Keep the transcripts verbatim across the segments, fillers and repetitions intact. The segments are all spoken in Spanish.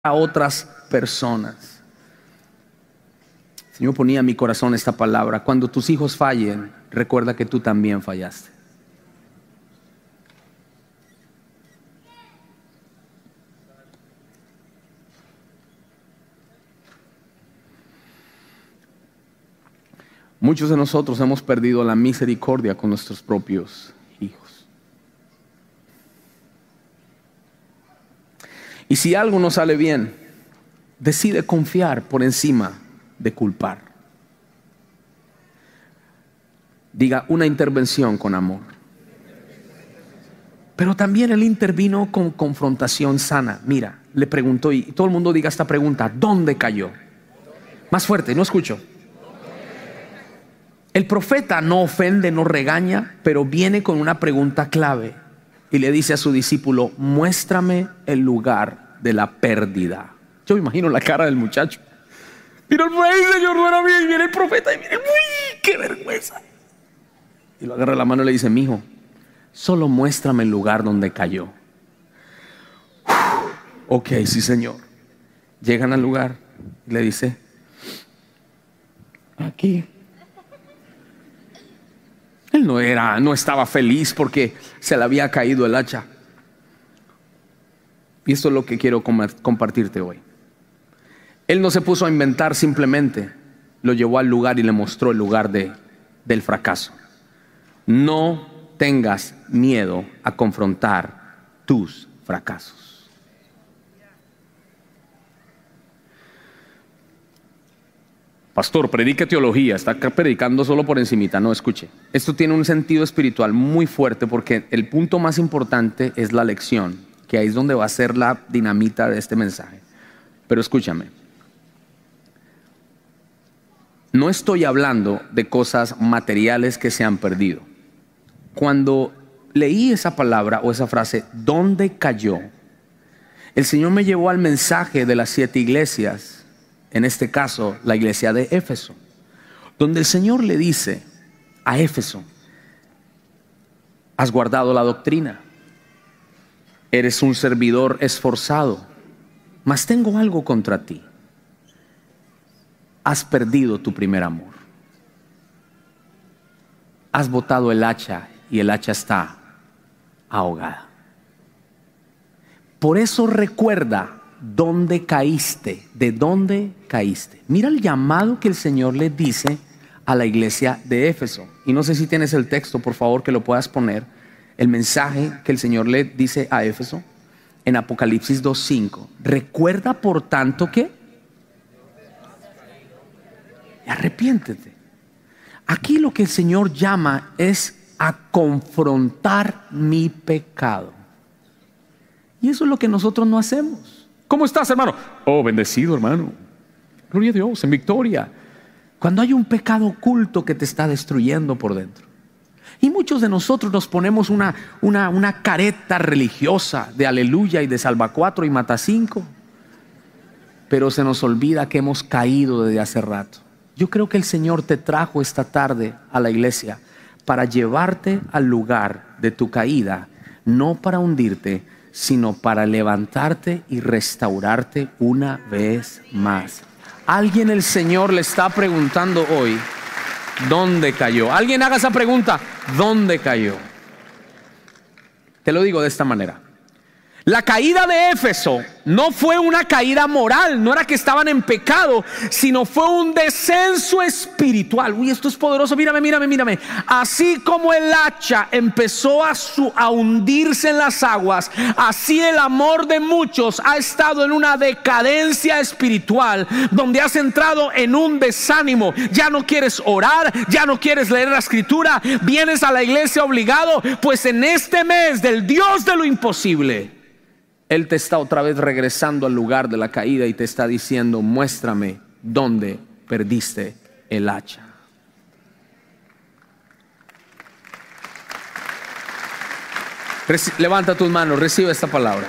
a otras personas. El Señor ponía en mi corazón esta palabra: cuando tus hijos fallen, recuerda que tú también fallaste. Muchos de nosotros hemos perdido la misericordia con nuestros propios hijos. Y si algo no sale bien, decide confiar por encima de culpar. Diga una intervención con amor. Pero también Él intervino con confrontación sana. Mira, le preguntó, y todo el mundo diga esta pregunta: ¿dónde cayó? Más fuerte, no escucho. El profeta no ofende, no regaña, pero viene con una pregunta clave y le dice a su discípulo: muéstrame el lugar de la pérdida. Yo me imagino la cara del muchacho. Mira, el Señor, no era bien. Y viene el profeta y viene, uy, qué vergüenza. Y lo agarra la mano y le dice: mijo, solo muéstrame el lugar donde cayó. Ok, sí, Señor. Llegan al lugar y le dice: aquí. Él no era, no estaba feliz porque se le había caído el hacha. Y esto es lo que quiero compartirte hoy. Él no se puso a inventar simplemente, lo llevó al lugar y le mostró el lugar de, del fracaso. No tengas miedo a confrontar tus fracasos. Pastor, predique teología, está predicando solo por encimita. No, escuche. Esto tiene un sentido espiritual muy fuerte, porque el punto más importante es la lección, que ahí es donde va a ser la dinamita de este mensaje. Pero escúchame. No estoy hablando de cosas materiales que se han perdido. Cuando leí esa palabra o esa frase, ¿dónde cayó?, el Señor me llevó al mensaje de las siete iglesias. En este caso, la iglesia de Éfeso, donde el Señor le dice a Éfeso: has guardado la doctrina, eres un servidor esforzado, mas tengo algo contra ti: has perdido tu primer amor, has botado el hacha y el hacha está ahogada. Por eso recuerda ¿dónde caíste? ¿De dónde caíste? Mira el llamado que el Señor le dice a la iglesia de Éfeso. Y no sé si tienes el texto, por favor, que lo puedas poner. El mensaje que el Señor le dice a Éfeso en Apocalipsis dos cinco. Recuerda, por tanto, que arrepiéntete. Aquí lo que el Señor llama es a confrontar mi pecado. Y eso es lo que nosotros no hacemos. ¿Cómo estás, hermano? Oh, bendecido, hermano. Gloria a Dios, en victoria. Cuando hay un pecado oculto que te está destruyendo por dentro. Y muchos de nosotros nos ponemos una, una, una careta religiosa de aleluya y de salvacuatro y matacinco. Pero se nos olvida que hemos caído desde hace rato. Yo creo que el Señor te trajo esta tarde a la iglesia para llevarte al lugar de tu caída, no para hundirte, sino para levantarte y restaurarte una vez más. Alguien, el Señor le está preguntando hoy: ¿dónde cayó? Alguien haga esa pregunta: ¿dónde cayó? Te lo digo de esta manera. La caída de Éfeso no fue una caída moral, no era que estaban en pecado, sino fue un descenso espiritual. Uy, esto es poderoso, mírame, mírame, mírame. Así como el hacha empezó a, su, a hundirse en las aguas, así el amor de muchos ha estado en una decadencia espiritual, donde has entrado en un desánimo. Ya no quieres orar, ya no quieres leer la escritura, vienes a la iglesia obligado, pues en este mes del Dios de lo imposible, Él te está otra vez regresando al lugar de la caída y te está diciendo: muéstrame dónde perdiste el hacha. Reci- Levanta tus manos, recibe esta palabra.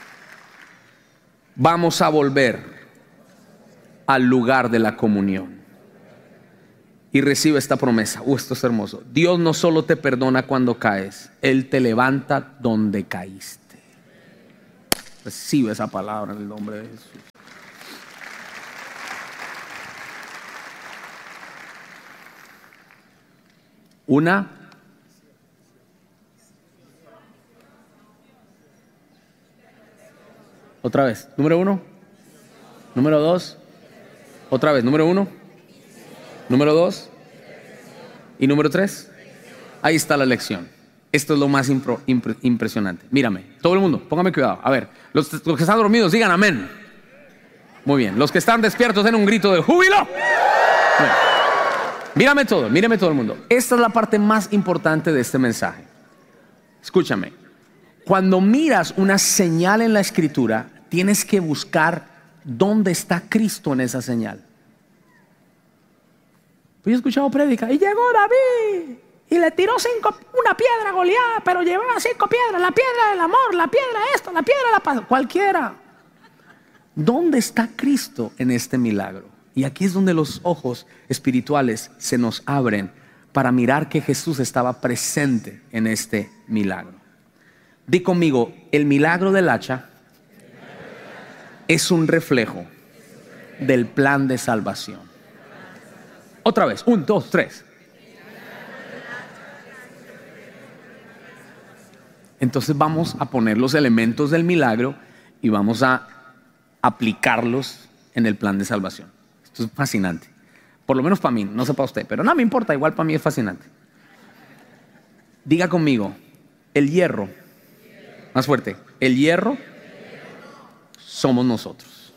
Vamos a volver al lugar de la comunión. Y recibe esta promesa. Uh, esto es hermoso. Dios no solo te perdona cuando caes, Él te levanta donde caíste. Recibe esa palabra en el nombre de Jesús. Una. Otra vez. Número uno. Número dos. Otra vez. Número uno. Número dos. Y número tres. Ahí está la lección. Esto es lo más impro, impre, impresionante. Mírame, todo el mundo, póngame cuidado. A ver, los, los que están dormidos digan amén. Muy bien, los que están despiertos den un grito de júbilo. Bueno, mírame todo, mírame todo el mundo. Esta es la parte más importante de este mensaje. Escúchame. Cuando miras una señal en la Escritura, tienes que buscar dónde está Cristo en esa señal. Pues yo he escuchado prédica y llegó David y le tiró cinco, una piedra a Goliat, pero llevaba cinco piedras, la piedra del amor, la piedra esto, la piedra de la paz, cualquiera. ¿Dónde está Cristo en este milagro? Y aquí es donde los ojos espirituales se nos abren para mirar que Jesús estaba presente en este milagro. Di conmigo, el milagro del hacha es un reflejo del plan de salvación. Otra vez, un, dos, tres. Entonces vamos a poner los elementos del milagro y vamos a aplicarlos en el plan de salvación. Esto es fascinante. Por lo menos para mí, no sé para usted, pero no me importa, igual para mí es fascinante. Diga conmigo, el hierro, más fuerte, el hierro somos nosotros.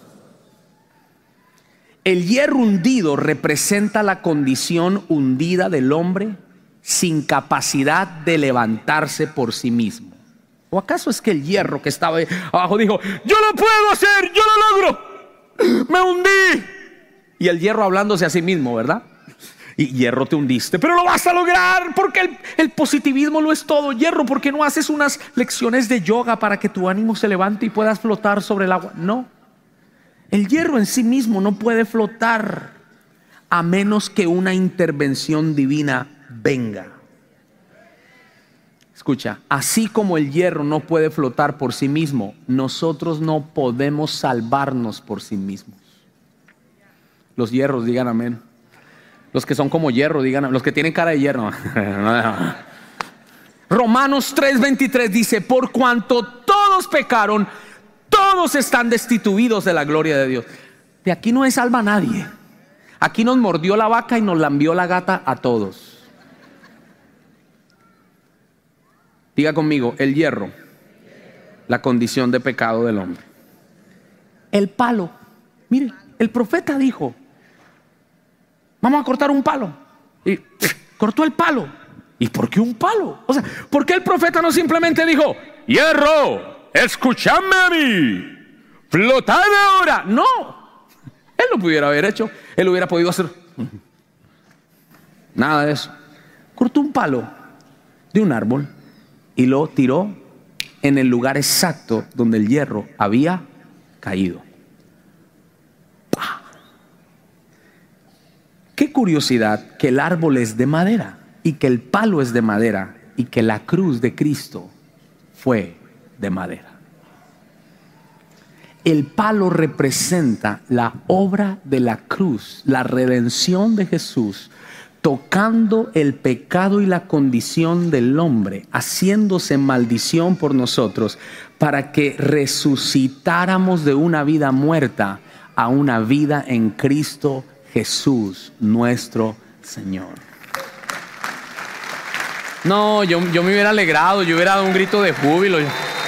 El hierro hundido representa la condición hundida del hombre sin capacidad de levantarse por sí mismo. ¿O acaso es que el hierro que estaba ahí abajo dijo, yo lo puedo hacer, yo lo logro, me hundí? Y el hierro hablándose a sí mismo, ¿verdad? Y hierro, te hundiste, pero lo vas a lograr, porque el, el positivismo lo es todo. Hierro, ¿por qué no haces unas lecciones de yoga para que tu ánimo se levante y puedas flotar sobre el agua? No, el hierro en sí mismo no puede flotar a menos que una intervención divina venga. Escucha, así como el hierro no puede flotar por sí mismo, nosotros no podemos salvarnos por sí mismos. Los hierros digan amén. Los que son como hierro digan, los que tienen cara de hierro. Romanos tres veintitrés dice, por cuanto todos pecaron, todos están destituidos de la gloria de Dios. De aquí no se salva nadie. Aquí nos mordió la vaca y nos lambió la gata a todos. Diga conmigo, el hierro, la condición de pecado del hombre. El palo. Mire, el profeta dijo, vamos a cortar un palo. Y pff, cortó el palo. ¿Y por qué un palo? O sea, ¿por qué el profeta no simplemente dijo, hierro, escúchame a mí, flotad ahora? No, él lo pudiera haber hecho. Él hubiera podido hacer nada de eso. Cortó un palo de un árbol y lo tiró en el lugar exacto donde el hierro había caído. ¡Pah! Qué curiosidad que el árbol es de madera y que el palo es de madera y que la cruz de Cristo fue de madera. El palo representa la obra de la cruz, la redención de Jesús, tocando el pecado y la condición del hombre, haciéndose maldición por nosotros, para que resucitáramos de una vida muerta a una vida en Cristo Jesús, nuestro Señor. No, yo, yo me hubiera alegrado, yo hubiera dado un grito de júbilo.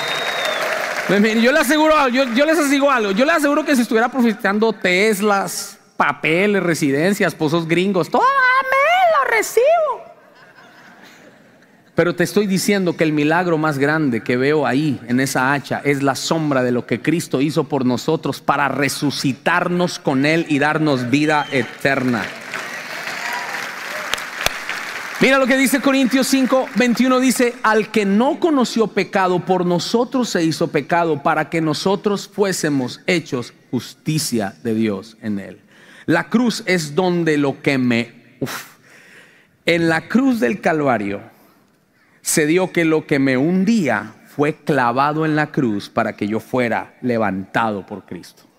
Yo le aseguro, yo, yo les aseguro algo, yo les aseguro que si estuviera profetizando Teslas, papeles, residencias, pozos gringos, todo, amén, lo recibo. Pero te estoy diciendo que el milagro más grande que veo ahí en esa hacha es la sombra de lo que Cristo hizo por nosotros para resucitarnos con Él y darnos vida eterna. Mira lo que dice Corintios cinco veintiuno, dice, al que no conoció pecado, por nosotros se hizo pecado, para que nosotros fuésemos hechos justicia de Dios en Él. La cruz es donde lo que me... Uf, en la cruz del Calvario se dio que lo que me hundía fue clavado en la cruz para que yo fuera levantado por Cristo.